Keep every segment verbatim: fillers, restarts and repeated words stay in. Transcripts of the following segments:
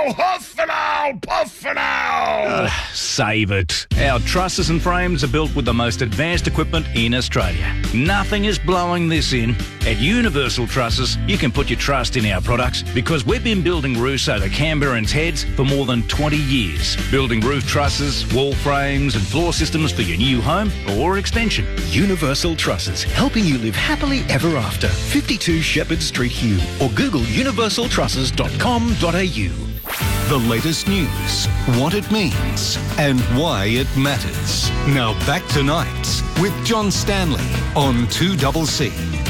ow, huff and ow, puff and ow. Uh, save it. Our trusses and frames are built with the most advanced equipment in Australia. Nothing is blowing this in. At Universal Trusses, you can put your trust in our products because we've been building roofs over Canberrans' heads for more than twenty years. Building roof trusses, wall frames and floor systems for your new home or extension. Universal Trusses, helping you live happily ever after. fifty-two Shepherd Street, Hume, or Google universal trusses dot com dot a u. The latest news, what it means, and why it matters. Now back to Nights with John Stanley on two C C.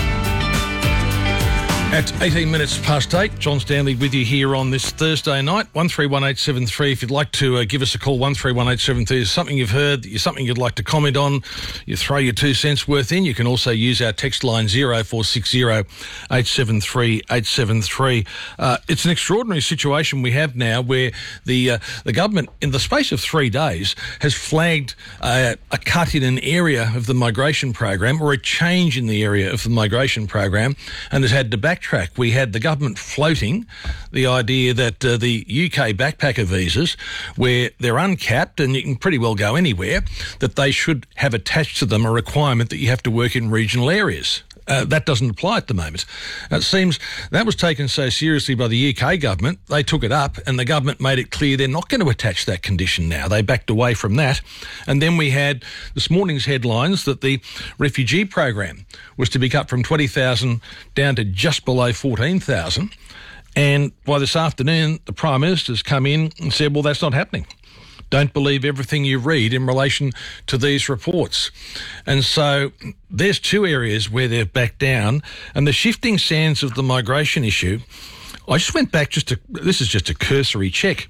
At eighteen minutes past eight, John Stanley with you here on this Thursday night. one three one eight seven three. If you'd like to uh, give us a call, one three one eight seven three. Is something you've heard, something you'd like to comment on, you throw your two cents worth in. You can also use our text line zero four six zero eight seven three eight seven three. Uh, it's an extraordinary situation we have now where the uh, the government, in the space of three days, has flagged uh, a cut in an area of the migration program or a change in the area of the migration program and has had to back track. We had the government floating the idea that uh, the U K backpacker visas, where they're uncapped and you can pretty well go anywhere, that they should have attached to them a requirement that you have to work in regional areas. Uh, that doesn't apply at the moment. It seems that was taken so seriously by the U K government, they took it up and the government made it clear they're not going to attach that condition now. They backed away from that. And then we had this morning's headlines that the refugee program was to be cut from twenty thousand down to just below fourteen thousand. And by this afternoon, the Prime Minister's come in and said, well, that's not happening. Don't believe everything you read in relation to these reports. And so there's two areas where they've backed down. And the shifting sands of the migration issue, I just went back just to, this is just a cursory check.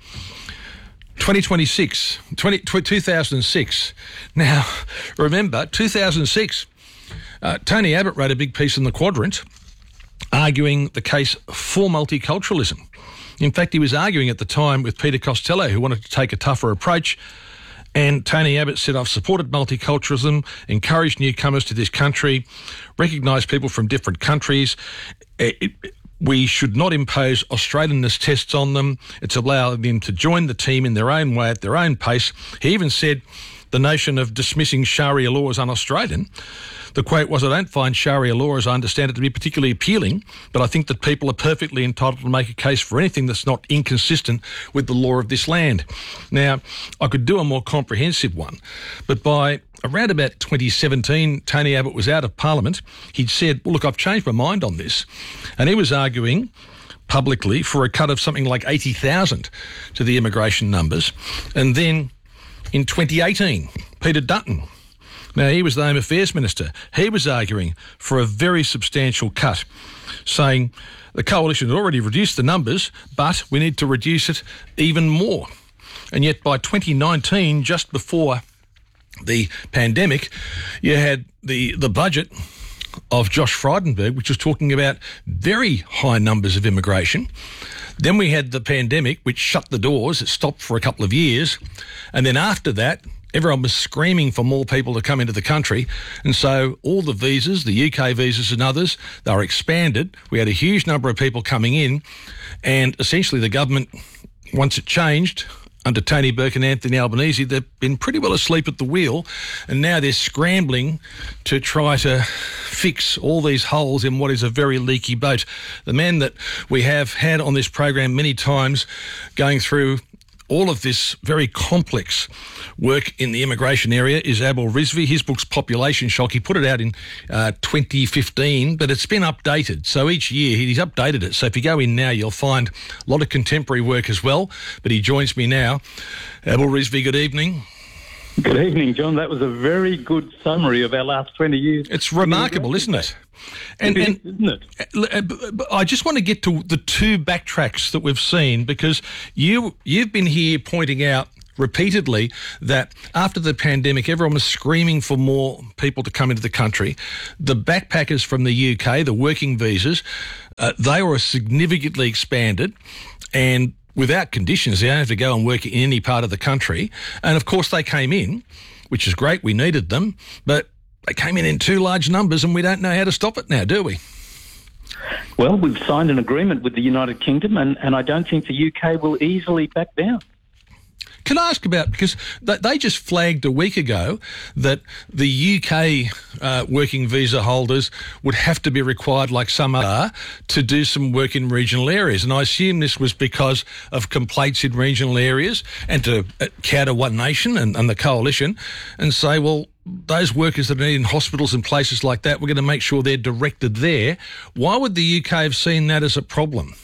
twenty twenty-six, twenty, two thousand six. Now, remember, two thousand six, uh, Tony Abbott wrote a big piece in the Quadrant arguing the case for multiculturalism. In fact, he was arguing at the time with Peter Costello, who wanted to take a tougher approach. And Tony Abbott said, I've supported multiculturalism, encouraged newcomers to this country, recognised people from different countries. It, it, we should not impose Australianness tests on them. It's allowing them to join the team in their own way, at their own pace. He even said the notion of dismissing Sharia law as un-Australian. The quote was, I don't find Sharia law, as I understand it, to be particularly appealing, but I think that people are perfectly entitled to make a case for anything that's not inconsistent with the law of this land. Now, I could do a more comprehensive one, but by around about twenty seventeen, Tony Abbott was out of Parliament. He'd said, well, look, I've changed my mind on this. And he was arguing publicly for a cut of something like eighty thousand to the immigration numbers. And then in twenty eighteen, Peter Dutton, now, he was the Home Affairs Minister. He was arguing for a very substantial cut, saying the coalition had already reduced the numbers, but we need to reduce it even more. And yet by twenty nineteen, just before the pandemic, you had the, the budget of Josh Frydenberg, which was talking about very high numbers of immigration. Then we had the pandemic, which shut the doors. It stopped for a couple of years. And then after that, everyone was screaming for more people to come into the country. And so all the visas, the U K visas and others, they were expanded. We had a huge number of people coming in. And essentially the government, once it changed, under Tony Burke and Anthony Albanese, they've been pretty well asleep at the wheel. And now they're scrambling to try to fix all these holes in what is a very leaky boat. The man that we have had on this program many times going through all of this very complex work in the immigration area is Adil Rizvi. His book's Population Shock. He put it out in uh, twenty fifteen, but it's been updated. So each year he's updated it. So if you go in now, you'll find a lot of contemporary work as well. But he joins me now. Adil Rizvi, good evening. Good evening, John. That was a very good summary of our last twenty years. It's remarkable, isn't it? And, it is, and isn't it? I just want to get to the two backtracks that we've seen, because you, you've been here pointing out repeatedly that after the pandemic, everyone was screaming for more people to come into the country. The backpackers from the U K, the working visas, uh, they were significantly expanded and without conditions. They don't have to go and work in any part of the country. And of course they came in, which is great. We needed them, but they came in in too large numbers and we don't know how to stop it now, do we? Well, we've signed an agreement with the United Kingdom, and, and I don't think the U K will easily back down. Can I ask about, because they just flagged a week ago that the U K uh, working visa holders would have to be required, like some are, to do some work in regional areas. And I assume this was because of complaints in regional areas and to counter One Nation and, and the coalition and say, well, those workers that are in hospitals and places like that, we're going to make sure they're directed there. Why would the U K have seen that as a problem?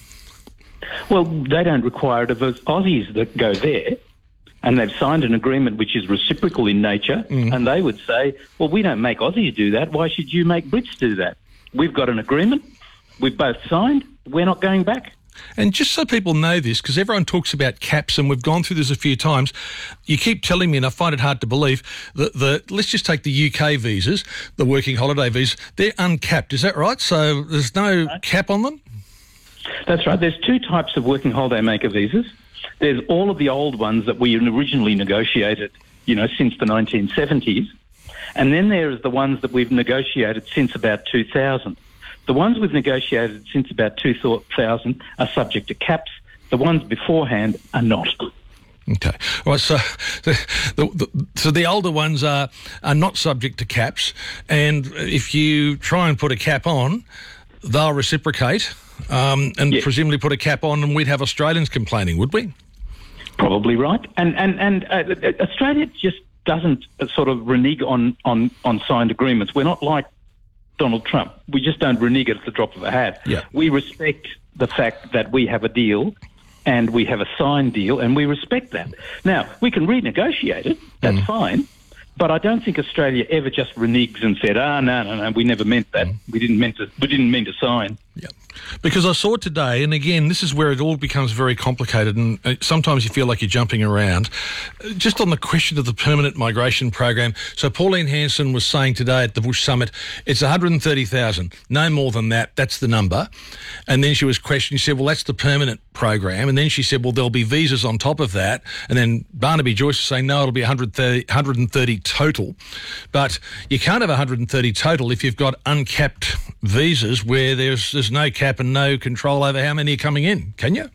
Well, they don't require it of us Aussies that go there. And they've signed an agreement which is reciprocal in nature, mm. and they would say, well, we don't make Aussies do that. Why should you make Brits do that? We've got an agreement. We've both signed. We're not going back. And just so people know this, because everyone talks about caps, and we've gone through this a few times, you keep telling me, and I find it hard to believe, that the let's just take the U K visas, the working holiday visas, they're uncapped. Is that right? So there's no right. cap on them? That's right. There's two types of working holiday maker visas. There's all of the old ones that we originally negotiated, you know, since the nineteen seventies. And then there's the ones that we've negotiated since about two thousand. The ones we've negotiated since about two thousand are subject to caps. The ones beforehand are not. Okay. All right, so the, the, the, so the older ones are, are not subject to caps. And if you try and put a cap on, they'll reciprocate um, and yes. presumably put a cap on, and we'd have Australians complaining, would we? Probably right. And and and uh, Australia just doesn't uh, sort of renege on, on, on signed agreements. We're not like Donald Trump. We just don't renege at the drop of a hat. Yeah. We respect the fact that we have a deal and we have a signed deal, and we respect that. Now, we can renegotiate it. That's mm. fine. But I don't think Australia ever just reneges and said, "Ah, oh, no, no, no, we never meant that. We didn't mean to. We didn't mean to sign." Yeah, because I saw today, and again, this is where it all becomes very complicated, and sometimes you feel like you're jumping around. Just on the question of the permanent migration program, so Pauline Hanson was saying today at the Bush Summit, it's one hundred thirty thousand, no more than that. That's the number. And then she was questioned. She said, "Well, that's the permanent program." And then she said, "Well, there'll be visas on top of that." And then Barnaby Joyce was saying, "No, it'll be one hundred thirty, one hundred thirty total." But you can't have one hundred thirty total if you've got uncapped visas where there's there's no cap and no control over how many are coming in, can you?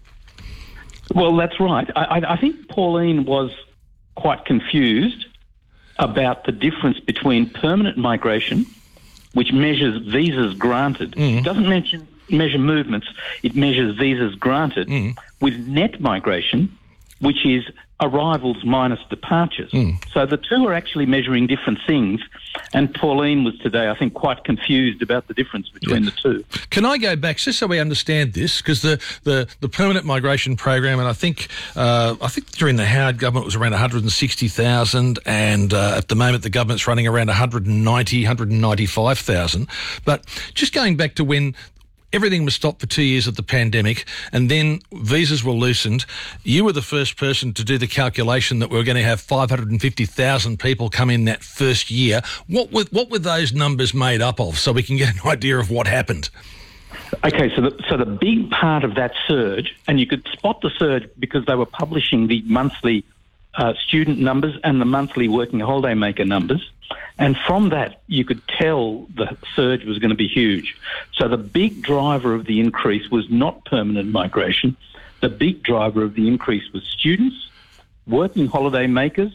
Well, that's right. I, I think Pauline was quite confused about the difference between permanent migration, which measures visas granted. Mm. It doesn't mention measure movements. It measures visas granted, mm. with net migration, which is arrivals minus departures. Mm. So the two are actually measuring different things, and Pauline was today, I think, quite confused about the difference between yeah. the two. Can I go back, just so we understand this, because the, the, the permanent migration program, and I think uh, I think during the Howard government it was around one hundred sixty thousand, and uh, at the moment the government's running around one hundred ninety, one hundred ninety-five thousand. But just going back to when everything was stopped for two years of the pandemic, and then visas were loosened. You were the first person to do the calculation that we were going to have five hundred fifty thousand people come in that first year. What were, what were those numbers made up of, so we can get an idea of what happened? Okay, so the, so the big part of that surge, and you could spot the surge because they were publishing the monthly uh, student numbers and the monthly working holiday maker numbers. And from that, you could tell the surge was going to be huge. So the big driver of the increase was not permanent migration. The big driver of the increase was students, working holiday makers,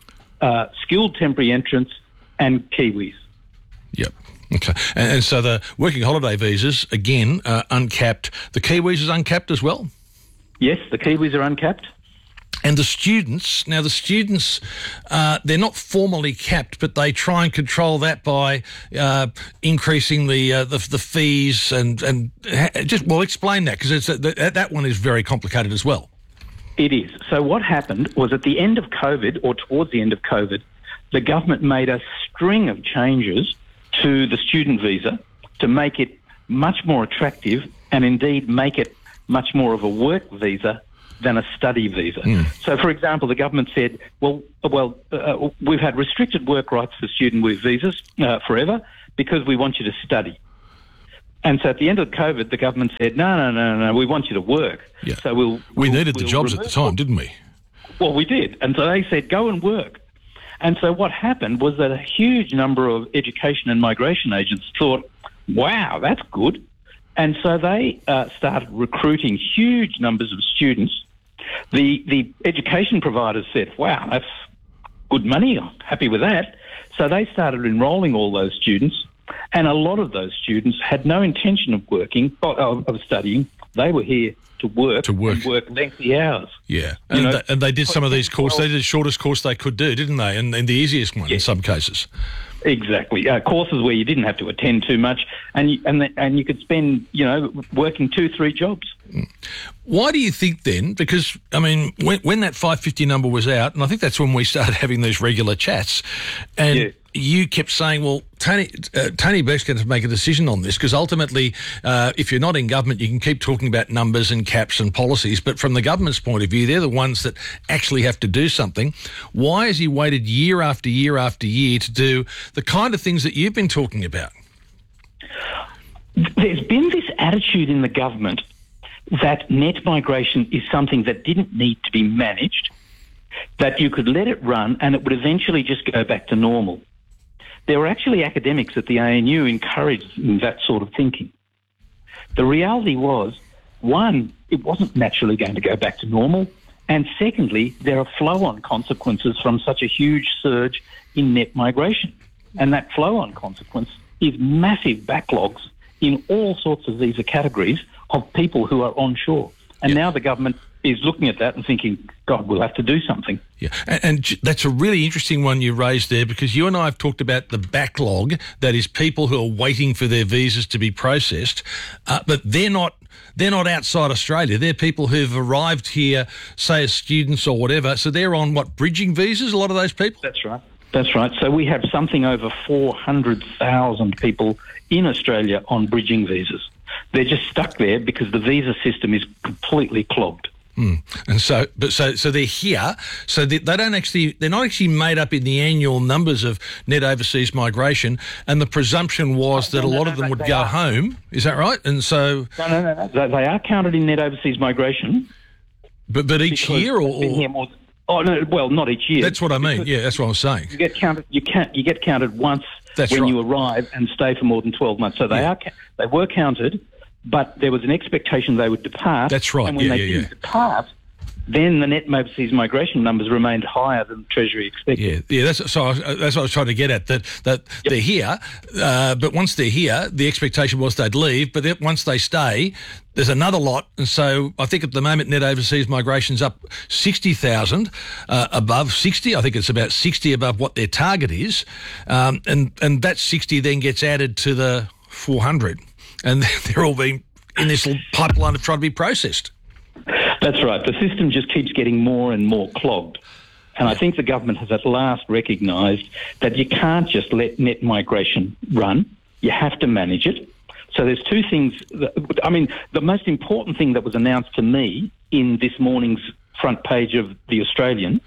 uh, skilled temporary entrants, and Kiwis. Yep. Okay. And, and so the working holiday visas, again, uh, uncapped. The Kiwis is uncapped as well? Yes, the Kiwis are uncapped. And the students, now the students, uh, they're not formally capped, but they try and control that by uh, increasing the, uh, the the fees and and just well explain that, because it's a, that that one is very complicated as well. It is. So what happened was at the end of COVID, or towards the end of COVID, the government made a string of changes to the student visa to make it much more attractive, and indeed make it much more of a work visa than a study visa. Mm. So, for example, the government said, well, well, uh, we've had restricted work rights for student with visas uh, forever because we want you to study. And so at the end of COVID, the government said, no, no, no, no, we want you to work. Yeah. So we'll... We we'll, needed the we'll jobs at the time, didn't we? Well, we did. And so they said, go and work. And so what happened was that a huge number of education and migration agents thought, wow, that's good. And so they uh, started recruiting huge numbers of students. The the education providers said, wow, that's good money, I'm happy with that. So they started enrolling all those students, and a lot of those students had no intention of working, of, of studying. They were here to work, to work, and work lengthy hours. Yeah, and, know, they, and they did some of these courses. They did the shortest course they could do, didn't they? And, and the easiest one, yeah, in some cases. Exactly. Uh, courses where you didn't have to attend too much, and you, and the, and you could spend, you know, working two, three jobs. Why do you think then? Because I mean, when, when that five fifty number was out, and I think that's when we started having these regular chats, and yeah, you kept saying, well, Tony, uh, Tony Burke's going to make a decision on this, because ultimately, uh, if you're not in government, you can keep talking about numbers and caps and policies, but from the government's point of view, they're the ones that actually have to do something. Why has he waited year after year after year to do the kind of things that you've been talking about? There's been this attitude in the government that net migration is something that didn't need to be managed, that you could let it run and it would eventually just go back to normal. There were actually academics at the A N U encouraging that sort of thinking. The reality was, one, it wasn't naturally going to go back to normal, and secondly, there are flow-on consequences from such a huge surge in net migration. And that flow-on consequence is massive backlogs in all sorts of visa categories of people who are onshore. And yeah, now the government is looking at that and thinking, God, we'll have to do something. Yeah, and, and that's a really interesting one you raised there, because you and I have talked about the backlog, that is people who are waiting for their visas to be processed, uh, but they're not they're not outside Australia. They're people who've arrived here, say as students or whatever, so they're on, what, bridging visas, a lot of those people? That's right. That's right. So we have something over four hundred thousand people in Australia on bridging visas. They're just stuck there because the visa system is completely clogged. Mm. And so, but so, so they're here. So they, they don't actually, they're not actually made up in the annual numbers of net overseas migration. And the presumption was that no, a lot no, of them no, would go are. home. Is that right? And so, no, no, no, no. They, they are counted in net overseas migration. But but each year, or, or here more, oh no, well, not each year. That's what I mean. Yeah, that's what I'm saying. You get counted. You can't. You get counted once that's when right. you arrive and stay for more than twelve months. So they yeah. are. They were counted, but there was an expectation they would depart. That's right. And when yeah, they yeah, didn't yeah. depart, then the net overseas migration numbers remained higher than the Treasury expected. Yeah, yeah. That's so. I was, that's what I was trying to get at. That that yep. they're here, uh, but once they're here, the expectation was they'd leave. But then once they stay, there's another lot, and so I think at the moment net overseas migration's up sixty thousand, uh, above sixty. I think it's about sixty above what their target is, um, and and that sixty then gets added to the four hundred, and they're all being in this little pipeline of trying to be processed. That's right. The system just keeps getting more and more clogged. And I think the government has at last recognised that you can't just let net migration run. You have to manage it. So there's two things. That, I mean, the most important thing that was announced to me in this morning's front page of The Australian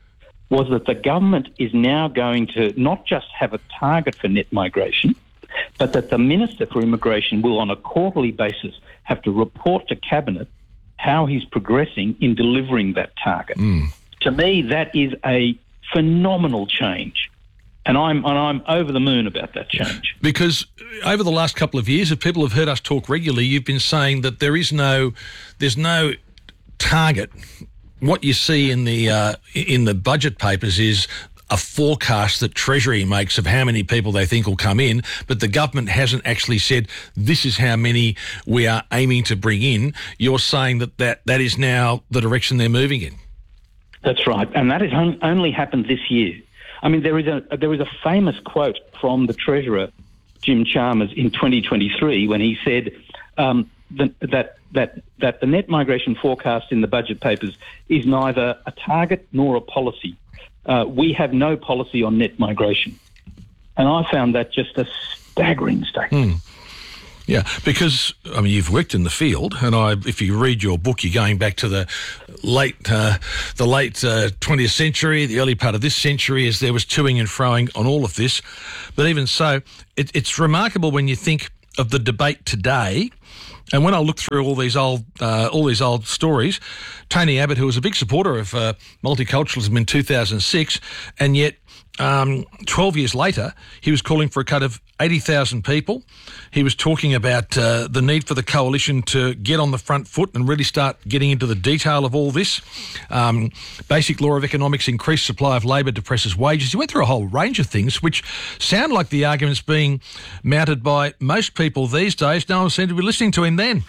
was that the government is now going to not just have a target for net migration, but that the Minister for Immigration will, on a quarterly basis, have to report to Cabinet how he's progressing in delivering that target. Mm. To me, that is a phenomenal change. And I'm and I'm over the moon about that change. Because over the last couple of years, if people have heard us talk regularly, you've been saying that there is no, there's no target. What you see in the uh, in the budget papers is a forecast that Treasury makes of how many people they think will come in, but the government hasn't actually said this is how many we are aiming to bring in. You're saying that that, that is now the direction they're moving in. That's right, and that has only happened this year. I mean, there is a there is a famous quote from the Treasurer, Jim Chalmers, in twenty twenty-three when he said um, that, that that that the net migration forecast in the budget papers is neither a target nor a policy. Uh, we have no policy on net migration. And I found that just a staggering statement. Mm. Yeah, because, I mean, you've worked in the field, and I, if you read your book, you're going back to the late uh, the late uh, twentieth century, the early part of this century, as there was toing and froing on all of this. But even so, it, it's remarkable when you think of the debate today. And when I look through all these old uh, all these old stories, Tony Abbott, who was a big supporter of uh, multiculturalism in two thousand six, and yet um, twelve years later, he was calling for a cut of eighty thousand people. He was talking about uh, the need for the coalition to get on the front foot and really start getting into the detail of all this. Um, basic law of economics, increased supply of labour depresses wages. He went through a whole range of things which sound like the arguments being mounted by most people these days. No one seemed to be listening to him then.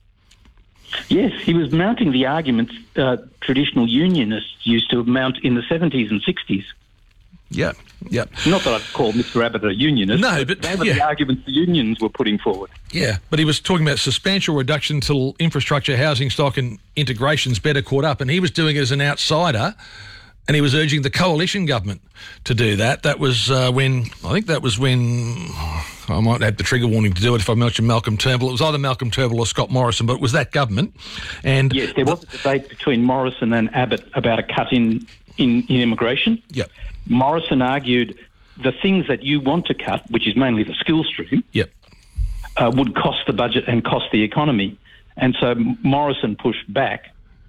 Yes, he was mounting the arguments uh, traditional unionists used to mount in the seventies and sixties. Yeah, yeah. Not that I'd call Mister Abbott a unionist. No, but, they were yeah. the arguments the unions were putting forward. Yeah, but he was talking about substantial reduction till infrastructure, housing stock and integration's better caught up, and he was doing it as an outsider, and he was urging the coalition government to do that. That was uh, when, I think that was when, I might have the trigger warning to do it if I mention Malcolm Turnbull. It was either Malcolm Turnbull or Scott Morrison, but it was that government. And yes, there was a debate between Morrison and Abbott about a cut in, in, in immigration. Yep. Morrison argued the things that you want to cut, which is mainly the skill stream, Yep. uh, would cost the budget and cost the economy. And so Morrison pushed back.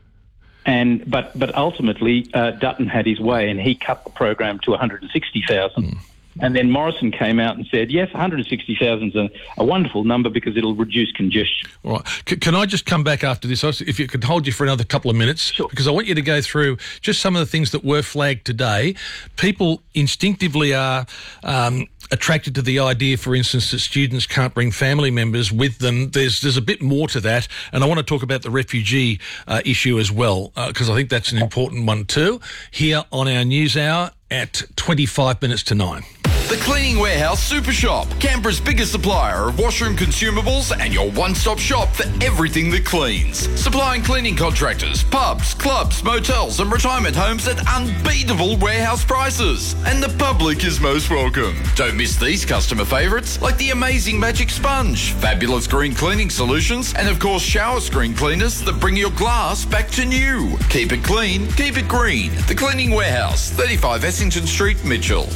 And but but ultimately, uh, Dutton had his way, and he cut the program to one hundred sixty thousand. Mm. And then Morrison came out and said, yes, one hundred sixty thousand is a, a wonderful number because it'll reduce congestion. All right. C- can I just come back after this? If you could hold you for another couple of minutes, sure. Because I want you to go through just some of the things that were flagged today. People instinctively are um, attracted to the idea, for instance, that students can't bring family members with them. There's there's a bit more to that, and I want to talk about the refugee uh, issue as well, because uh, I think that's an important one too, here on our News Hour at twenty-five minutes to nine. The Cleaning Warehouse Super Shop, Canberra's biggest supplier of washroom consumables and your one-stop shop for everything that cleans. Supplying cleaning contractors, pubs, clubs, motels and retirement homes at unbeatable warehouse prices. And the public is most welcome. Don't miss these customer favourites like the amazing Magic Sponge, fabulous green cleaning solutions and of course shower screen cleaners that bring your glass back to new. Keep it clean, keep it green. The Cleaning Warehouse, thirty-five Essington Street, Mitchell.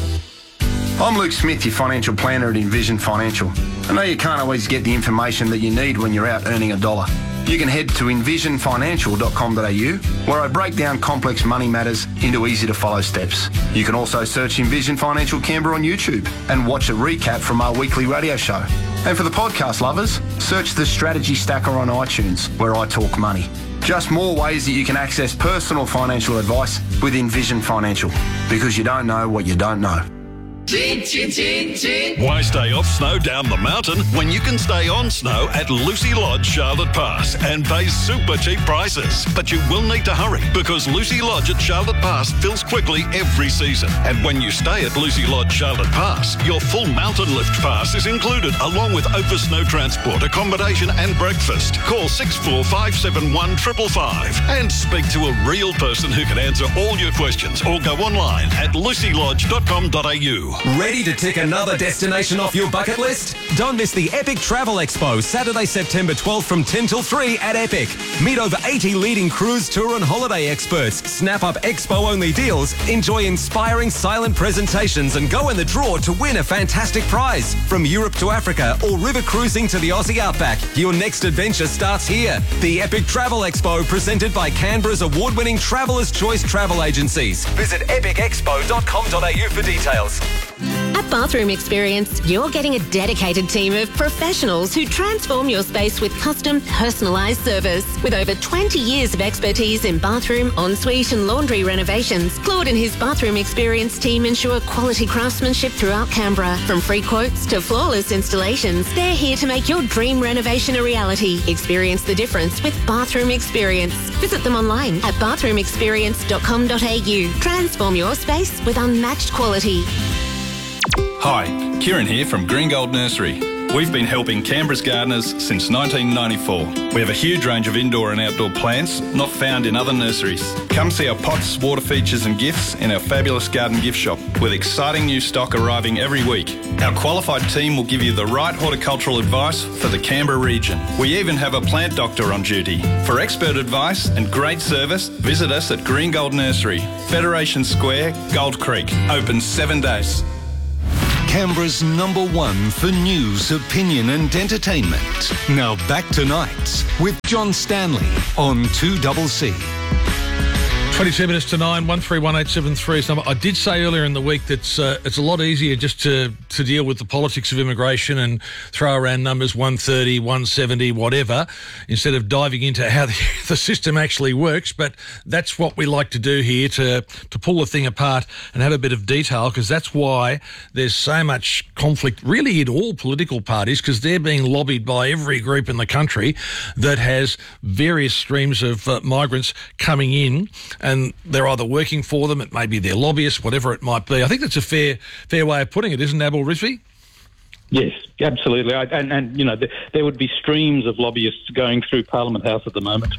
I'm Luke Smith, your financial planner at Envision Financial. I know you can't always get the information that you need when you're out earning a dollar. You can head to envision financial dot com dot a u, where I break down complex money matters into easy-to-follow steps. You can also search Envision Financial Canberra on YouTube and watch a recap from our weekly radio show. And for the podcast lovers, search the Strategy Stacker on iTunes, where I talk money. Just more ways that you can access personal financial advice with Envision Financial, because you don't know what you don't know. Chin, chin, chin, chin. Why stay off snow down the mountain when you can stay on snow at Lucy Lodge, Charlotte Pass and pay super cheap prices? But you will need to hurry because Lucy Lodge at Charlotte Pass fills quickly every season. And when you stay at Lucy Lodge, Charlotte Pass, your full mountain lift pass is included along with over snow transport, accommodation and breakfast. Call six four five seven one five five five and speak to a real person who can answer all your questions or go online at lucy lodge dot com dot a u. Ready to tick another destination off your bucket list? Don't miss the Epic Travel Expo, Saturday, September twelfth from ten till three at Epic. Meet over eighty leading cruise, tour and holiday experts. Snap up expo-only deals, enjoy inspiring silent presentations and go in the draw to win a fantastic prize. From Europe to Africa or river cruising to the Aussie Outback, your next adventure starts here. The Epic Travel Expo, presented by Canberra's award-winning Traveller's Choice Travel Agencies. Visit epic expo dot com dot a u for details. At Bathroom Experience, you're getting a dedicated team of professionals who transform your space with custom, personalised service. With over twenty years of expertise in bathroom, ensuite and laundry renovations, Claude and his Bathroom Experience team ensure quality craftsmanship throughout Canberra. From free quotes to flawless installations, they're here to make your dream renovation a reality. Experience the difference with Bathroom Experience. Visit them online at bathroom experience dot com dot a u. Transform your space with unmatched quality. Hi, Kieran here from Green Gold Nursery. We've been helping Canberra's gardeners since nineteen ninety-four. We have a huge range of indoor and outdoor plants not found in other nurseries. Come see our pots, water features and gifts in our fabulous garden gift shop with exciting new stock arriving every week. Our qualified team will give you the right horticultural advice for the Canberra region. We even have a plant doctor on duty. For expert advice and great service, visit us at Green Gold Nursery, Federation Square, Gold Creek. Open seven days. Canberra's number one for news, opinion and entertainment. Now back to Nights with John Stanley on two C C. twenty-two minutes to nine, one three one eight seven three is number. I did say earlier in the week that uh, it's a lot easier just to, to deal with the politics of immigration and throw around numbers one thirty, one seventy, whatever, instead of diving into how the, the system actually works. But that's what we like to do here, to, to pull the thing apart and have a bit of detail, because that's why there's so much conflict really in all political parties, because they're being lobbied by every group in the country that has various streams of uh, migrants coming in, and they're either working for them, it may be their lobbyists, whatever it might be. I think that's a fair fair way of putting it, isn't it, Abel Rizvi? Yes, absolutely. I, and, and, you know, the, there would be streams of lobbyists going through Parliament House at the moment.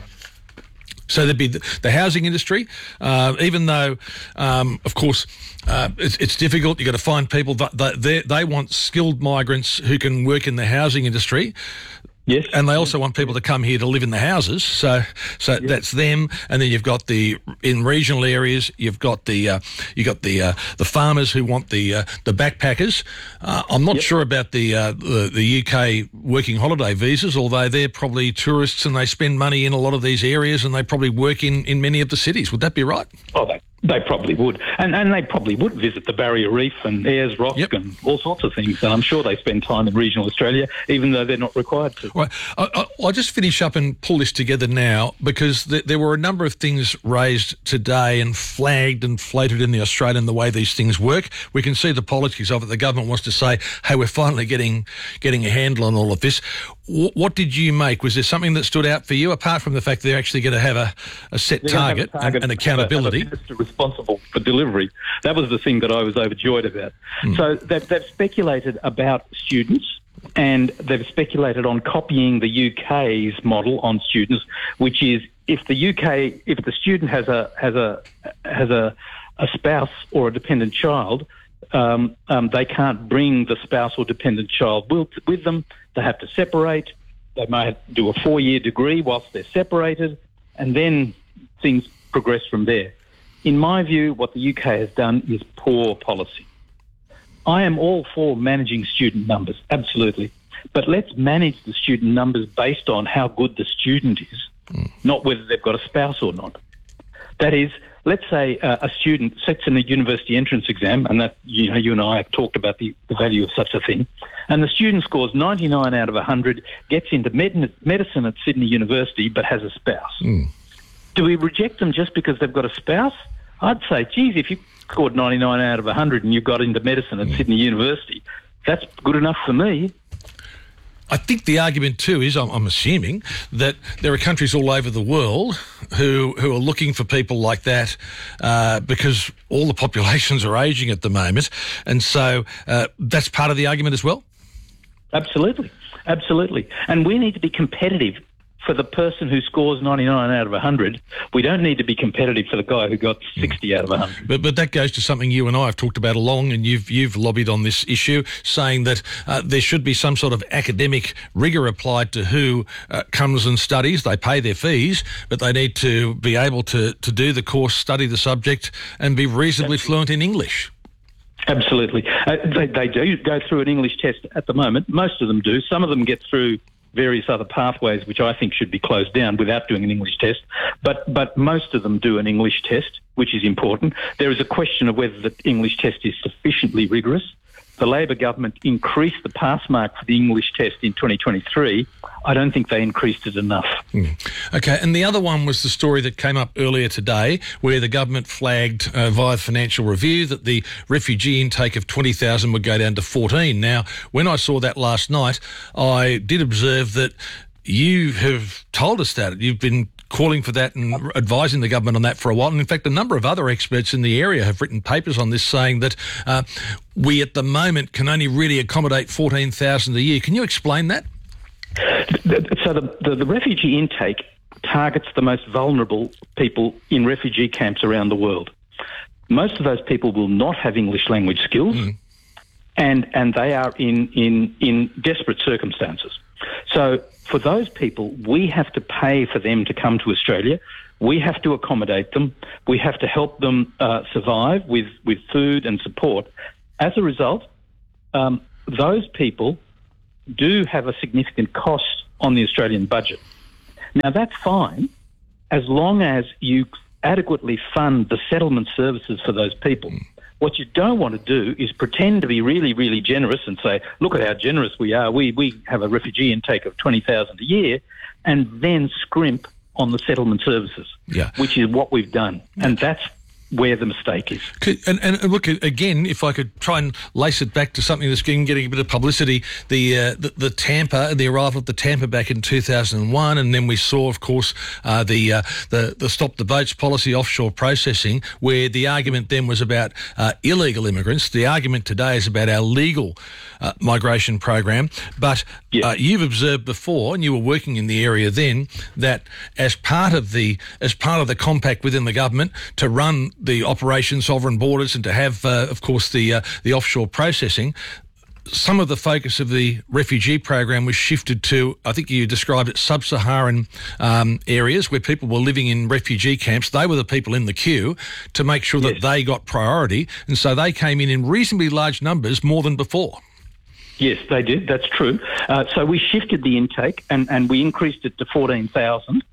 So there'd be the, the housing industry, uh, even though, um, of course, uh, it's, it's difficult. You've got to find people that they, they want skilled migrants who can work in the housing industry. Yes. And they also want people to come here to live in the houses. So so yes. That's them. And then you've got the, in regional areas, you've got the uh, you've got the uh, the farmers who want the uh, the backpackers. Uh, I'm not yep. sure about the, uh, the the U K working holiday visas, although they're probably tourists and they spend money in a lot of these areas and they probably work in, in many of the cities. Would that be right? Oh, they They probably would. And and they probably would visit the Barrier Reef and Ayers Rock yep. and all sorts of things. And I'm sure they spend time in regional Australia, even though they're not required to. Right. I, I, I'll just finish up and pull this together now, because th- there were a number of things raised today and flagged and floated in the Australian the way these things work. We can see the politics of it. The government wants to say, hey, we're finally getting getting a handle on all of this. W- what did you make? Was there something that stood out for you, apart from the fact they're actually going to have a, a set target, a target and, and accountability? Responsible for delivery. That was the thing that I was overjoyed about. Mm. So they've, they've speculated about students, and they've speculated on copying the U K's model on students, which is if the U K, if the student has a has a has a, a spouse or a dependent child, um, um, they can't bring the spouse or dependent child with, with them. They have to separate. They may do a four-year degree whilst they're separated, and then things progress from there. In my view, what the U K has done is poor policy. I am all for managing student numbers, absolutely. But let's manage the student numbers based on how good the student is, mm. not whether they've got a spouse or not. That is, let's say uh, a student sits in a university entrance exam, and that, you know, you and I have talked about the, the value of such a thing, and the student scores ninety-nine out of one hundred, gets into med- medicine at Sydney University, but has a spouse. Mm. Do we reject them just because they've got a spouse? I'd say, geez, if you scored ninety-nine out of one hundred and you got into medicine at Sydney University, that's good enough for me. I think the argument too is, I'm, I'm assuming, that there are countries all over the world who who are looking for people like that uh, because all the populations are ageing at the moment. And so uh, that's part of the argument as well? Absolutely. Absolutely. And we need to be competitive for the person who scores ninety-nine out of one hundred. We don't need to be competitive for the guy who got sixty out of one hundred. But but that goes to something you and I have talked about along, and you've you've lobbied on this issue, saying that uh, there should be some sort of academic rigour applied to who uh, comes and studies. They pay their fees, but they need to be able to, to do the course, study the subject, and be reasonably Absolutely. fluent in English. Absolutely. Uh, they, they do go through an English test at the moment. Most of them do. Some of them get through various other pathways, which I think should be closed down without doing an English test. But but most of them do an English test, which is important. There is a question of whether the English test is sufficiently rigorous. The Labor government increased the pass mark for the English test in twenty twenty-three. I don't think they increased it enough. Mm. Okay, and the other one was the story that came up earlier today, where the government flagged uh, via Financial Review that the refugee intake of twenty thousand would go down to fourteen. Now, when I saw that last night, I did observe that you have told us that. You've been calling for that and advising the government on that for a while. And in fact, a number of other experts in the area have written papers on this, saying that uh, we at the moment can only really accommodate fourteen thousand a year. Can you explain that? So the, the, the refugee intake targets the most vulnerable people in refugee camps around the world. Most of those people will not have English language skills, mm. and and they are in, in, in desperate circumstances. So for those people, we have to pay for them to come to Australia. We have to accommodate them. We have to help them uh, survive with, with food and support. As a result, um, those people do have a significant cost on the Australian budget. Now, that's fine as long as you adequately fund the settlement services for those people. Mm. What you don't want to do is pretend to be really, really generous and say, look at how generous we are. We we have a refugee intake of twenty thousand a year, and then scrimp on the settlement services, yeah. which is what we've done. Yeah. And that's where the mistake is. And, and look, again, if I could try and lace it back to something that's getting, getting a bit of publicity, the, uh, the the Tampa, the arrival of the Tampa back in two thousand one, and then we saw, of course, uh, the, uh, the the Stop the Boats policy, offshore processing, where the argument then was about uh, illegal immigrants. The argument today is about our legal uh, migration program. But yes. uh, you've observed before, and you were working in the area then, that as part of the as part of the compact within the government to run the Operation Sovereign Borders and to have, uh, of course, the uh, the offshore processing, some of the focus of the refugee program was shifted to, I think you described it, sub-Saharan um, areas where people were living in refugee camps. They were the people in the queue to make sure that yes. they got priority, and so they came in in reasonably large numbers, more than before. Yes, they did. That's true. Uh, so we shifted the intake and, and we increased it to fourteen thousand.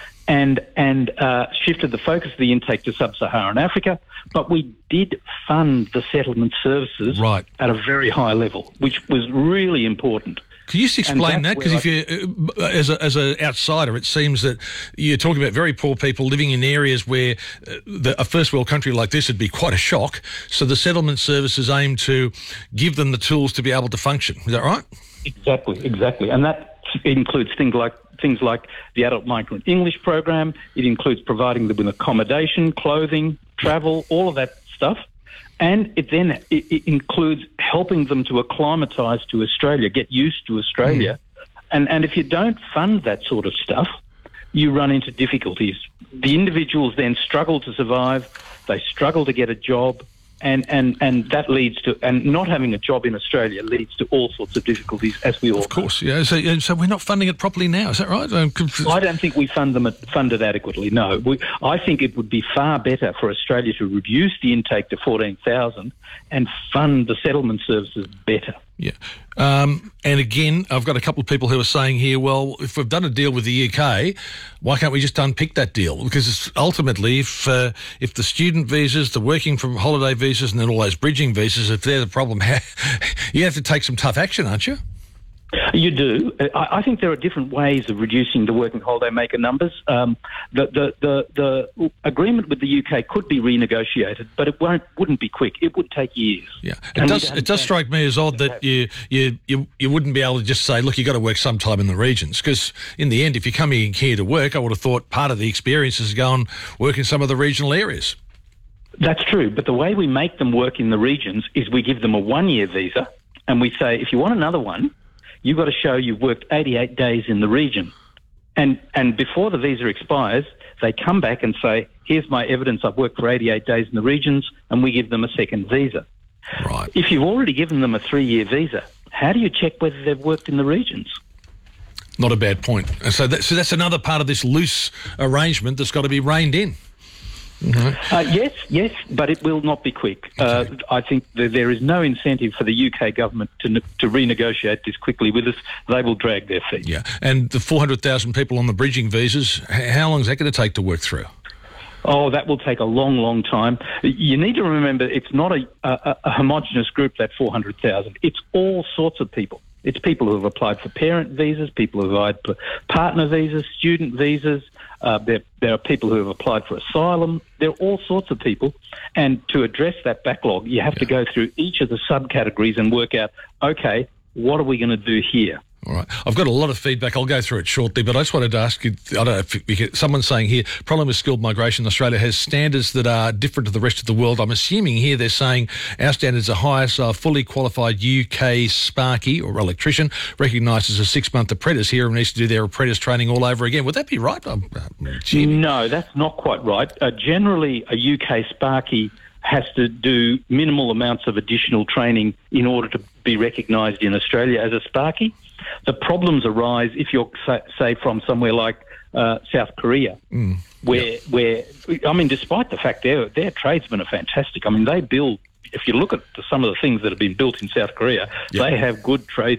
And and uh, shifted the focus of the intake to sub-Saharan Africa, but we did fund the settlement services right. at a very high level, which was really important. Can you just explain that? Because if you, uh, as a, as an outsider, it seems that you're talking about very poor people living in areas where uh, the, a first world country like this would be quite a shock. So the settlement services aim to give them the tools to be able to function. Is that right? Exactly, exactly, and that includes things like. Things like the Adult Migrant English program. It includes providing them with accommodation, clothing, travel, all of that stuff. And it then it, it includes helping them to acclimatise to Australia, get used to Australia. Mm. And, and if you don't fund that sort of stuff, you run into difficulties. The individuals then struggle to survive. They struggle to get a job. And, and and that leads to, and not having a job in Australia leads to all sorts of difficulties, as we all Of course, know. yeah. So, so we're not funding it properly now, is that right? I don't think we fund them fund it adequately, no. We, I think it would be far better for Australia to reduce the intake to fourteen thousand and fund the settlement services better. Yeah. Um, and again, I've got a couple of people who are saying here, well, if we've done a deal with the U K, why can't we just unpick that deal? Because ultimately, if uh, if the student visas, the working from holiday visas, and then all those bridging visas, if they're the problem, you have to take some tough action, aren't you? You do. I, I think there are different ways of reducing the working holiday maker numbers. Um, the, the, the, the agreement with the U K could be renegotiated, but it won't wouldn't be quick. It would take years. Yeah, it and does. It does strike me as odd that you you you you wouldn't be able to just say, look, you've got to work sometime in the regions, because in the end, if you're coming here to work, I would have thought part of the experience is go and work in some of the regional areas. That's true, but the way we make them work in the regions is we give them a one-year visa, and we say, if you want another one, you've got to show you've worked eighty-eight days in the region. And and before the visa expires, they come back and say, here's my evidence, I've worked for eighty-eight days in the regions, and we give them a second visa. Right. If you've already given them a three-year visa, how do you check whether they've worked in the regions? Not a bad point. So, that, so that's another part of this loose arrangement that's got to be reined in. Mm-hmm. Uh, yes, yes, but it will not be quick. Okay. Uh, I think that there is no incentive for the U K government to ne- to renegotiate this quickly with us. They will drag their feet. Yeah, and the four hundred thousand people on the bridging visas, how long is that going to take to work through? Oh, that will take a long, long time. You need to remember it's not a, a, a homogenous group, that four hundred thousand. It's all sorts of people. It's people who have applied for parent visas, people who have applied for partner visas, student visas. Uh, there, there are people who have applied for asylum. There are all sorts of people. And to address that backlog, you have yeah. to go through each of the subcategories and work out, okay, what are we going to do here? All right. I've got a lot of feedback. I'll go through it shortly, but I just wanted to ask you, I don't know if we could, someone's saying here, problem with skilled migration, Australia has standards that are different to the rest of the world. I'm assuming here they're saying our standards are higher, so a fully qualified U K Sparky or electrician recognised as a six-month apprentice here and needs to do their apprentice training all over again. Would that be right? I'm, I'm no, that's not quite right. Uh, generally, a U K Sparky has to do minimal amounts of additional training in order to be recognised in Australia as a Sparky. The problems arise if you're, say, from somewhere like uh, South Korea, mm. where, yep. where I mean, despite the fact their their tradesmen are fantastic. I mean, they build. If you look at some of the things that have been built in South Korea, yep. they have good tradesmen.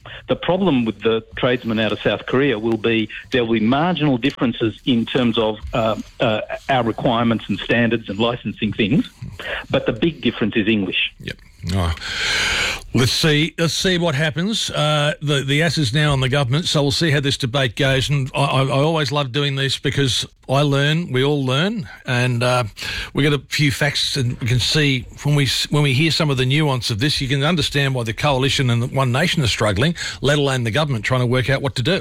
The problem with the tradesmen out of South Korea will be there will be marginal differences in terms of uh, uh, our requirements and standards and licensing things, but the big difference is English. Yep. Oh. Let's see. Let's see what happens. Uh, the the ass is now on the government, so we'll see how this debate goes. And I, I always love doing this because I learn, we all learn, and uh, we get a few facts, and we can see when we when we hear some of the nuance of this, you can understand why the coalition and the One Nation are struggling, let alone the government trying to work out what to do.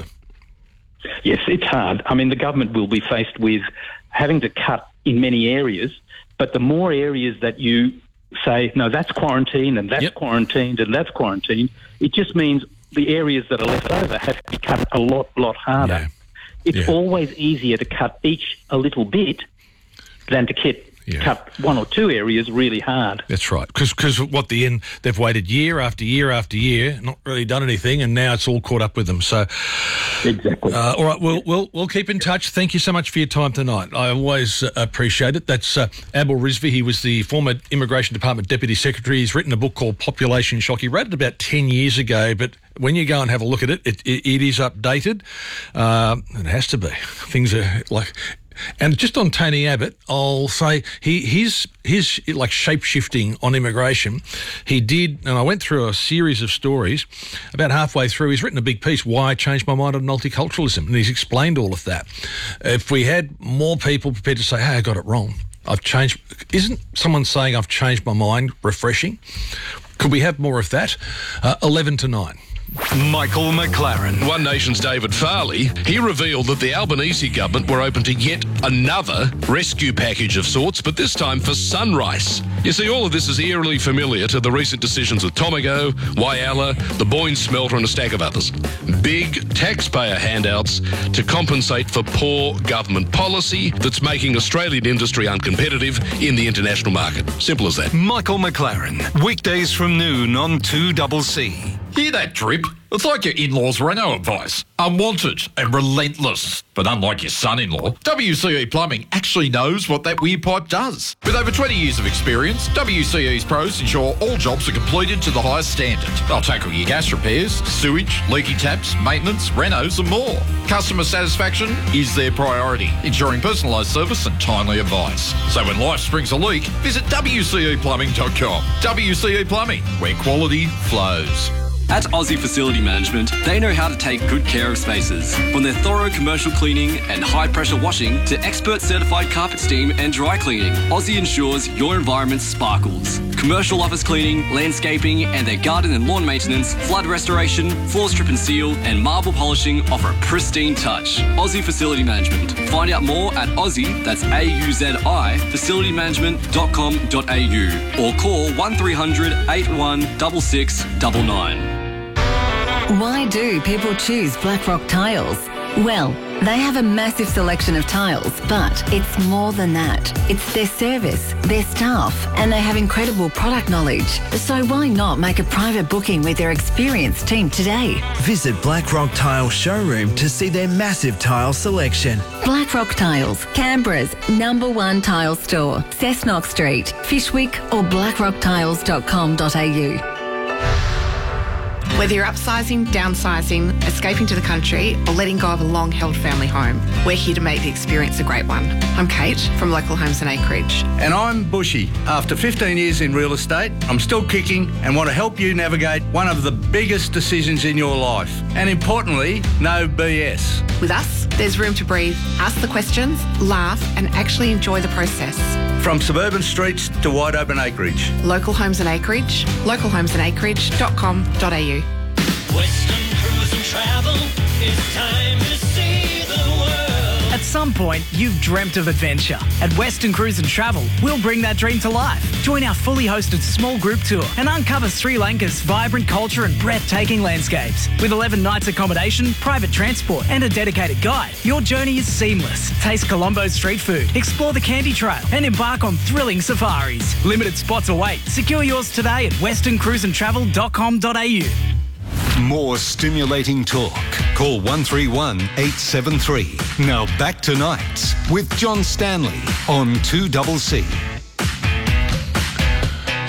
Yes, it's hard. I mean, the government will be faced with having to cut in many areas, but the more areas that you say, no, that's quarantine and that's yep. quarantined and that's quarantined, it just means the areas that are left over have to be cut a lot, lot harder. Yeah. It's yeah. always easier to cut each a little bit than to get, yeah. cut one or two areas really hard. That's right. Because what the end, they've waited year after year after year, not really done anything, and now it's all caught up with them. So, exactly. Uh, all right, we'll, we'll we'll keep in touch. Thank you so much for your time tonight. I always uh, appreciate it. That's uh, Abel Rizvi. He was the former Immigration Department Deputy Secretary. He's written a book called Population Shock. He wrote it about ten years ago, but when you go and have a look at it, it, it, it is updated. Uh, it has to be. Things are like... And just on Tony Abbott, I'll say he his his like shape shifting on immigration. He did, and I went through a series of stories. About halfway through, he's written a big piece, "Why I Changed My Mind on Multiculturalism," and he's explained all of that. If we had more people prepared to say, "Hey, I got it wrong. I've changed," isn't someone saying I've changed my mind refreshing? Could we have more of that? Uh, Eleven to nine. Michael McLaren. One Nation's David Farley, he revealed that the Albanese government were open to yet another rescue package of sorts, but this time for Sunrise. You see, all of this is eerily familiar to the recent decisions with Tomago, Whyalla, the Boyne Smelter and a stack of others. Big taxpayer handouts to compensate for poor government policy that's making Australian industry uncompetitive in the international market. Simple as that. Michael McLaren, weekdays from noon on two C C. Hear that drip? It's like your in-laws' Renault advice. Unwanted and relentless. But unlike your son-in-law, W C E Plumbing actually knows what that weir pipe does. With over twenty years of experience, W C E's pros ensure all jobs are completed to the highest standard. They'll tackle your gas repairs, sewage, leaky taps, maintenance, renos and more. Customer satisfaction is their priority, ensuring personalised service and timely advice. So when life springs a leak, visit W C E plumbing dot com. W C E Plumbing, where quality flows. At Aussie Facility Management, they know how to take good care of spaces. From their thorough commercial cleaning and high-pressure washing to expert certified carpet steam and dry cleaning, Aussie ensures your environment sparkles. Commercial office cleaning, landscaping, and their garden and lawn maintenance, flood restoration, floor strip and seal, and marble polishing offer a pristine touch. Aussie Facility Management. Find out more at Aussie, that's A U Z I, facility management dot com dot A U, or call one three hundred, eight one six six nine nine. Why do people choose Blackrock Tiles? Well, they have a massive selection of tiles, but it's more than that. It's their service, their staff, and they have incredible product knowledge. So why not make a private booking with their experienced team today? Visit Blackrock Tile Showroom to see their massive tile selection. Blackrock Tiles, Canberra's number one tile store. Cessnock Street, Fishwick or blackrock tiles dot com dot A U. Whether you're upsizing, downsizing, escaping to the country, or letting go of a long-held family home, we're here to make the experience a great one. I'm Kate from Local Homes and Acreage. And I'm Bushy. After fifteen years in real estate, I'm still kicking and want to help you navigate one of the biggest decisions in your life. And importantly, no B S. With us, there's room to breathe, ask the questions, laugh, and actually enjoy the process. From suburban streets to wide open acreage. Local Homes and Acreage, local homes and acreage dot com dot A U. Western Cruise and Travel, it's time to see the world. At some point, you've dreamt of adventure. At Western Cruise and Travel, we'll bring that dream to life. Join our fully hosted small group tour and uncover Sri Lanka's vibrant culture and breathtaking landscapes. With eleven nights accommodation, private transport and a dedicated guide, your journey is seamless. Taste Colombo's street food, explore the Candy Trail and embark on thrilling safaris. Limited spots await. Secure yours today at western cruise and travel dot com dot A U. More stimulating talk. Call one three one, eight seven three. Now back to Nights with John Stanley on two C C.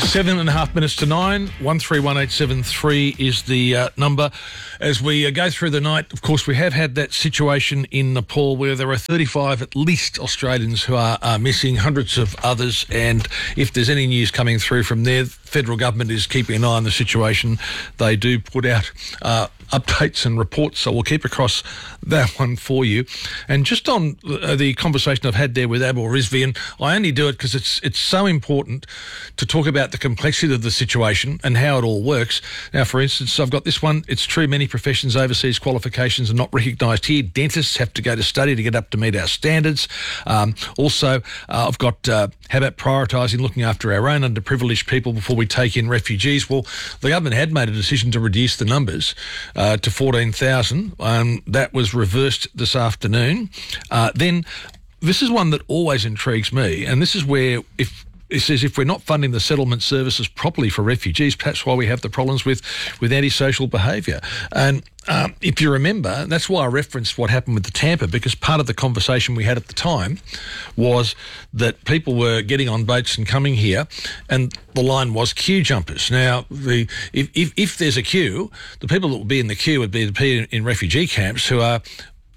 Seven and a half minutes to nine. One three one eight seven three is the uh, number. As we uh, go through the night, of course, we have had that situation in Nepal where there are thirty-five at least Australians who are, are missing, hundreds of others. And if there's any news coming through from there, the federal government is keeping an eye on the situation. They do put out uh, updates and reports, so we'll keep across that one for you. And just on uh, the conversation I've had there with Abel Rizvi, and I only do it because it's it's so important to talk about the complexity of the situation and how it all works. Now, for instance, I've got this one. It's true many professions overseas qualifications are not recognised here. Dentists have to go to study to get up to meet our standards. Um, also, uh, I've got uh, how about prioritising looking after our own underprivileged people before we take in refugees? Well, the government had made a decision to reduce the numbers uh, to fourteen thousand. Um, that was reversed this afternoon. Uh, then this is one that always intrigues me, and this is where if it says if we're not funding the settlement services properly for refugees, perhaps why we have the problems with, with antisocial behaviour. And um, if you remember, that's why I referenced what happened with the Tampa, because part of the conversation we had at the time was that people were getting on boats and coming here, and the line was queue jumpers. Now, the if, if, if there's a queue, the people that will be in the queue would be the people in, in refugee camps who are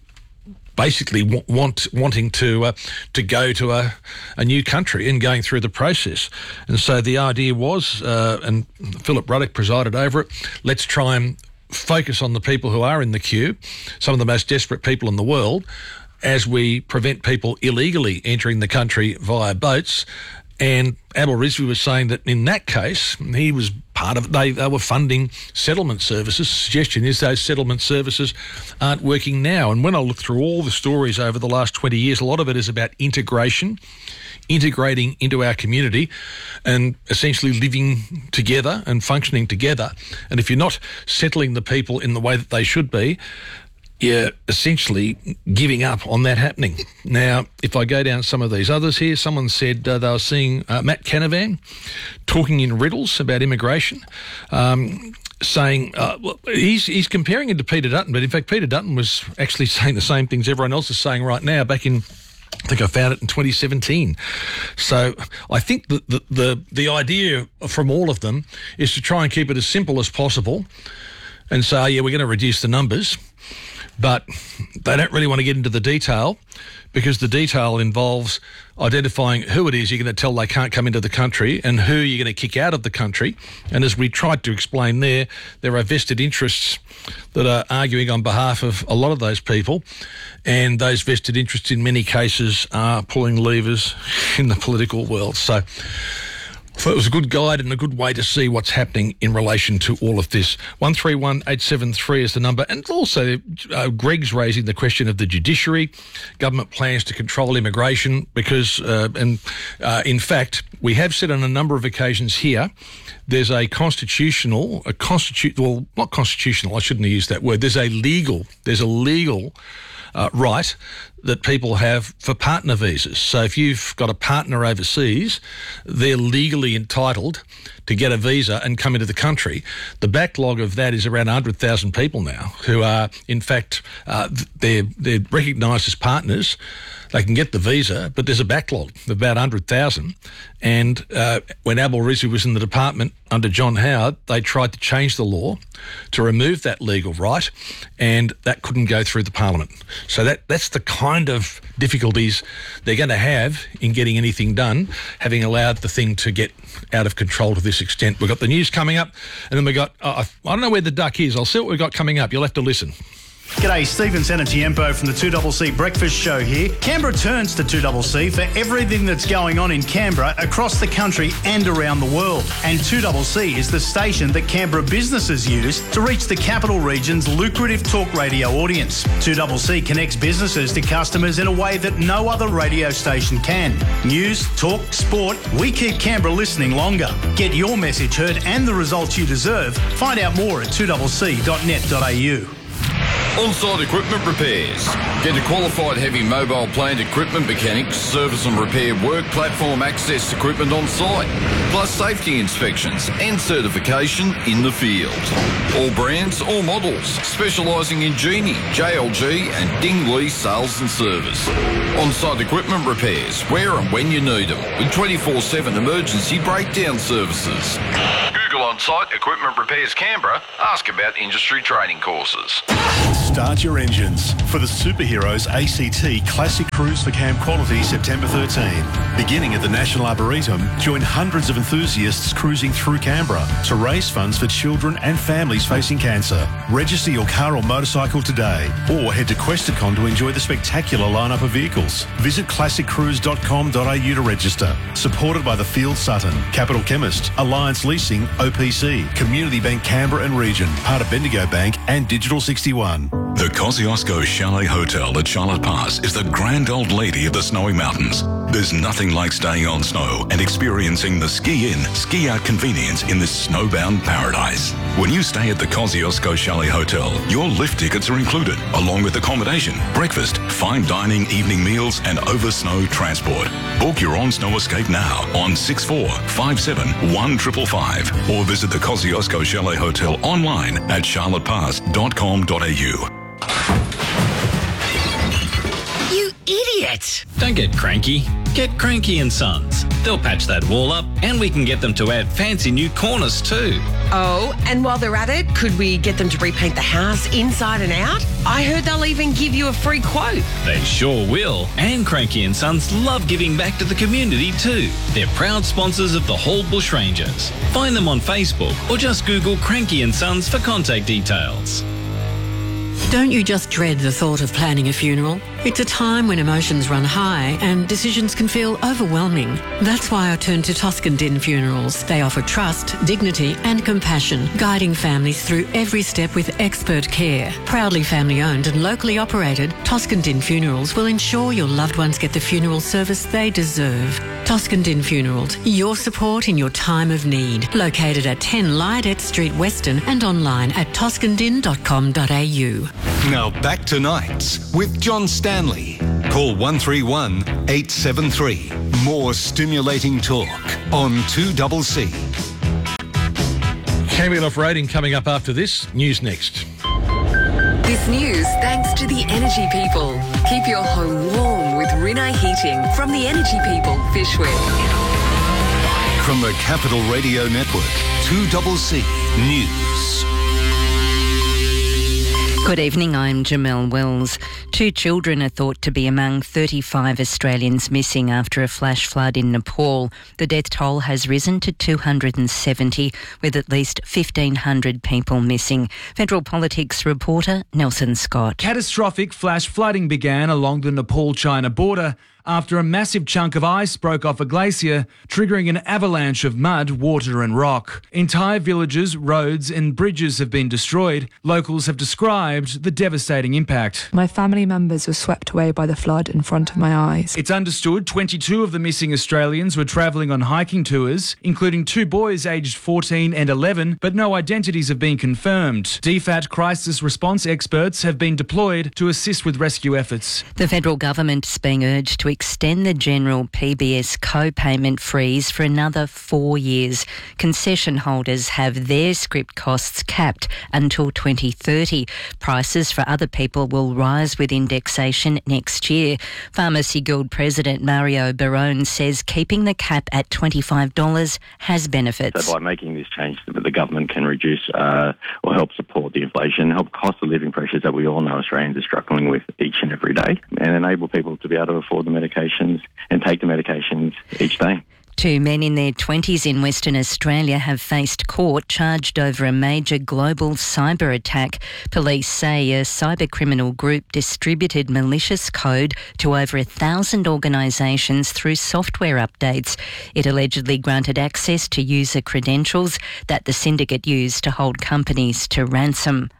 basically want, want wanting to uh, to go to a, a new country and going through the process. And so the idea was, uh, and Philip Ruddock presided over it, let's try and focus on the people who are in the queue, some of the most desperate people in the world, as we prevent people illegally entering the country via boats. And Abel Rizvi was saying that in that case, he was part of it. They, they were funding settlement services. Suggestion is those settlement services aren't working now. And when I look through all the stories over the last twenty years, a lot of it is about integration, integrating into our community and essentially living together and functioning together. And if you're not settling the people in the way that they should be, you're essentially giving up on that happening. Now, if I go down some of these others here, someone said uh, they were seeing uh, Matt Canavan talking in riddles about immigration, um, saying, uh, well, he's, he's comparing it to Peter Dutton, but in fact Peter Dutton was actually saying the same things everyone else is saying right now back in, I think I found it in twenty seventeen. So I think that the, the, the idea from all of them is to try and keep it as simple as possible and say, oh, yeah, we're going to reduce the numbers. But they don't really want to get into the detail because the detail involves identifying who it is you're going to tell they can't come into the country and who you're going to kick out of the country. And as we tried to explain there, there are vested interests that are arguing on behalf of a lot of those people, and those vested interests in many cases are pulling levers in the political world. So So it was a good guide and a good way to see what's happening in relation to all of this. one three one eight seven three is the number. And also, uh, Greg's raising the question of the judiciary. Government plans to control immigration because, uh, and uh, in fact, we have said on a number of occasions here, there's a constitutional, a constitu- well, not constitutional, I shouldn't have used that word. There's a legal, there's a legal uh, right that people have for partner visas. So if you've got a partner overseas, they're legally entitled to get a visa and come into the country. The backlog of that is around one hundred thousand people now who are, in fact, uh, they're, they're recognised as partners. They can get the visa, but there's a backlog of about one hundred thousand. And uh, when Abel Rizvi was in the department under John Howard, they tried to change the law to remove that legal right, and that couldn't go through the parliament. So that that's the kind of difficulties they're going to have in getting anything done, having allowed the thing to get out of control to this extent. We've got the news coming up, and then we've got, uh, I don't know where the duck is. I'll see what we've got coming up. You'll have to listen. G'day, Stephen Sanatiempo from the two C C Breakfast Show here. Canberra turns to two C C for everything that's going on in Canberra, across the country and around the world. And two C C is the station that Canberra businesses use to reach the capital region's lucrative talk radio audience. two C C connects businesses to customers in a way that no other radio station can. News, talk, sport, we keep Canberra listening longer. Get your message heard and the results you deserve. Find out more at two c c dot net dot a u. On-site equipment repairs. Get a qualified heavy mobile plant equipment mechanic, service and repair work platform access equipment on site, plus safety inspections and certification in the field. All brands, all models, specialising in Genie, J L G and Ding Lee sales and service. On-site equipment repairs, where and when you need them, with twenty-four seven emergency breakdown services. Google On-Site Equipment Repairs Canberra. Ask about industry training courses. Start your engines for the Superheroes A C T Classic Cruise for Camp Quality September thirteenth. Beginning at the National Arboretum, join hundreds of enthusiasts cruising through Canberra to raise funds for children and families facing cancer. Register your car or motorcycle today or head to Questacon to enjoy the spectacular lineup of vehicles. Visit classic cruise dot com dot a u to register. Supported by the Field Sutton, Capital Chemist, Alliance Leasing, O P C, Community Bank Canberra and Region, part of Bendigo Bank and Digital sixty-one. The Kosciuszko Chalet Hotel at Charlotte Pass is the grand old lady of the snowy mountains. There's nothing like staying on snow and experiencing the ski-in, ski-out convenience in this snowbound paradise. When you stay at the Kosciuszko Chalet Hotel, your lift tickets are included, along with accommodation, breakfast, fine dining, evening meals and over-snow transport. Book your on-snow escape now on six four five seven one five five five or visit the Kosciuszko Chalet Hotel online at charlotte pass dot com dot a u. You idiot! Don't get cranky. Get Cranky and Sons. They'll patch that wall up and we can get them to add fancy new corners too. Oh, and while they're at it, could we get them to repaint the house inside and out? I heard they'll even give you a free quote. They sure will. And Cranky and Sons love giving back to the community too. They're proud sponsors of the Hall Bushrangers. Find them on Facebook or just Google Cranky and Sons for contact details. Don't you just dread the thought of planning a funeral? It's a time when emotions run high and decisions can feel overwhelming. That's why I turned to Toscan Din Funerals. They offer trust, dignity and compassion, guiding families through every step with expert care. Proudly family owned and locally operated, Toscan Din Funerals will ensure your loved ones get the funeral service they deserve. Toscan Din Funerals, your support in your time of need. Located at ten Lydet Street, Weston and online at toscan din dot com dot a u. Now back to Nights with John Stanley. Call one three one eight seven three. More stimulating talk on two C C. Cambion off-roading coming up after this. News next. This news thanks to the Energy People. Keep your home warm with Rinnai Heating from the Energy People, Fishwick. From the Capital Radio Network, two C C News. Good evening, I'm Jamelle Wells. Two children are thought to be among thirty-five Australians missing after a flash flood in Nepal. The death toll has risen to two hundred seventy, with at least fifteen hundred people missing. Federal Politics reporter Nelson Scott. Catastrophic flash flooding began along the Nepal-China border after a massive chunk of ice broke off a glacier, triggering an avalanche of mud, water and rock. Entire villages, roads and bridges have been destroyed. Locals have described the devastating impact. My family members were swept away by the flood in front of my eyes. It's understood twenty-two of the missing Australians were travelling on hiking tours, including two boys aged fourteen and eleven, but no identities have been confirmed. D FAT crisis response experts have been deployed to assist with rescue efforts. The federal government is being urged to extend the general P B S co-payment freeze for another four years. Concession holders have their script costs capped until twenty thirty. Prices for other people will rise with indexation next year. Pharmacy Guild President Mario Barone says keeping the cap at twenty-five dollars has benefits. So by making this change, the government can reduce uh, or help support the inflation, help cost of living pressures that we all know Australians are struggling with each and every day, and enable people to be able to afford the medications and take the medications each day. Two men in their twenties in Western Australia have faced court charged over a major global cyber attack. Police say a cyber criminal group distributed malicious code to over a thousand organisations through software updates. It allegedly granted access to user credentials that the syndicate used to hold companies to ransom.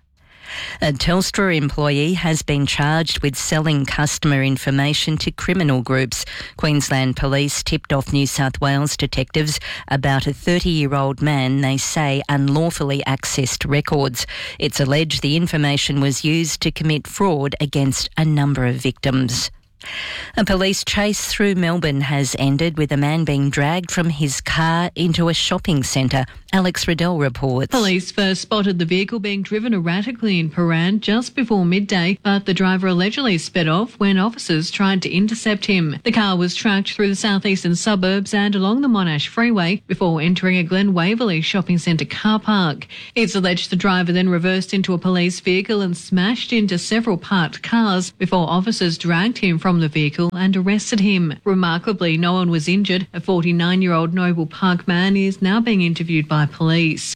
A Telstra employee has been charged with selling customer information to criminal groups. Queensland Police tipped off New South Wales detectives about a thirty-year-old man they say unlawfully accessed records. It's alleged the information was used to commit fraud against a number of victims. A police chase through Melbourne has ended with a man being dragged from his car into a shopping centre. Alex Riddell reports. Police first spotted the vehicle being driven erratically in Paran just before midday, but the driver allegedly sped off when officers tried to intercept him. The car was tracked through the southeastern suburbs and along the Monash Freeway before entering a Glen Waverley shopping centre car park. It's alleged the driver then reversed into a police vehicle and smashed into several parked cars before officers dragged him from from the vehicle and arrested him. Remarkably, no one was injured. A forty-nine-year-old Noble Park man is now being interviewed by police.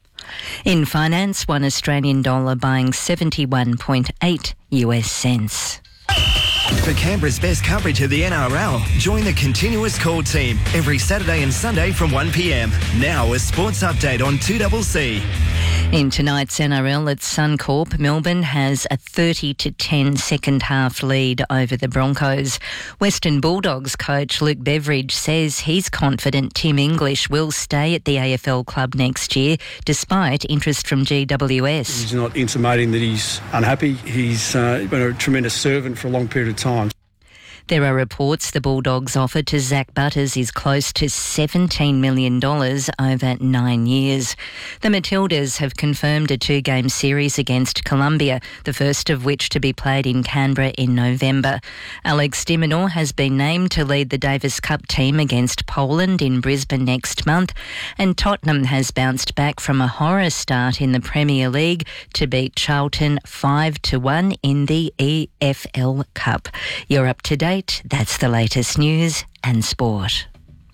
In finance, one Australian dollar buying seventy-one point eight U S cents. For Canberra's best coverage of the N R L, join the Continuous Call team every Saturday and Sunday from one p m. Now a sports update on two C C. In tonight's N R L at Suncorp, Melbourne has a thirty to ten second half lead over the Broncos. Western Bulldogs coach Luke Beveridge says he's confident Tim English will stay at the A F L club next year, despite interest from G W S. He's not intimating that he's unhappy. He's uh, been a tremendous servant for a long period of time. There are reports the Bulldogs' offer to Zach Butters is close to seventeen million dollars over nine years. The Matildas have confirmed a two-game series against Colombia, the first of which to be played in Canberra in November. Alex de Minaur has been named to lead the Davis Cup team against Poland in Brisbane next month, and Tottenham has bounced back from a horror start in the Premier League to beat Charlton five to one in the E F L Cup. You're up to date. That's the latest news and sport.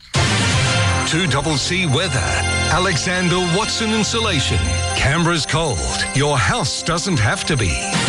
two C C weather. Alexander Watson Insulation. Canberra's cold. Your house doesn't have to be.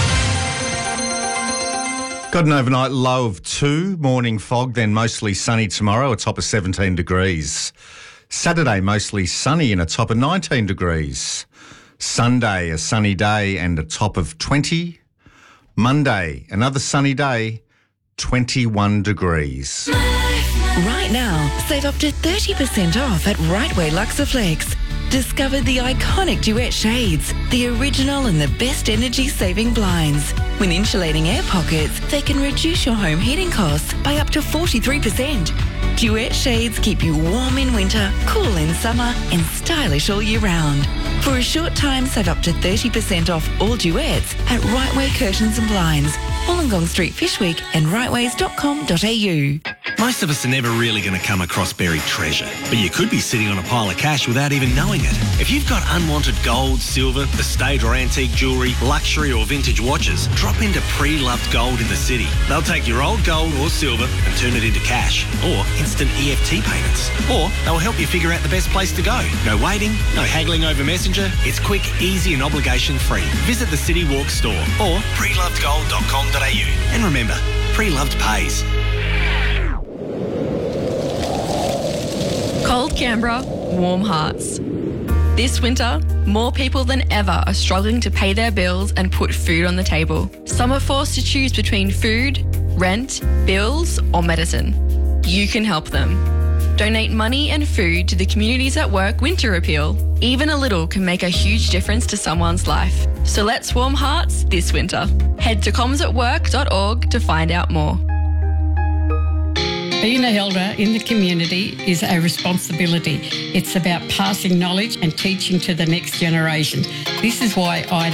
Got an overnight low of two, morning fog, then mostly sunny tomorrow, a top of seventeen degrees. Saturday, mostly sunny and a top of nineteen degrees. Sunday, a sunny day and a top of twenty. Monday, another sunny day, twenty-one degrees. Right now, save up to thirty percent off at Rightway Luxaflex. Discover the iconic Duet shades, the original and the best energy-saving blinds. When insulating air pockets, they can reduce your home heating costs by up to forty-three percent. Duet shades keep you warm in winter, cool in summer and stylish all year round. For a short time, save up to thirty percent off all Duets at Rightway Curtains and Blinds, Wollongong Street, Fishwick and rightways dot com dot a u. Most of us are never really going to come across buried treasure, but you could be sitting on a pile of cash without even knowing it. If you've got unwanted gold, silver, estate or antique jewellery, luxury or vintage watches, drop into Pre-Loved Gold in the city. They'll take your old gold or silver and turn it into cash or instant E F T payments. Or they'll help you figure out the best place to go. No waiting, no haggling over Messenger. It's quick, easy and obligation free. Visit the City Walk store or pre loved gold dot com dot a u. And remember, Pre-Loved pays. Cold Canberra, warm hearts. This winter, more people than ever are struggling to pay their bills and put food on the table. Some are forced to choose between food, rent, bills, or medicine. You can help them. Donate money and food to the Communities at Work Winter Appeal. Even a little can make a huge difference to someone's life. So let's warm hearts this winter. Head to comms at work dot org to find out more. Being an elder in the community is a responsibility. It's about passing knowledge and teaching to the next generation. This is why I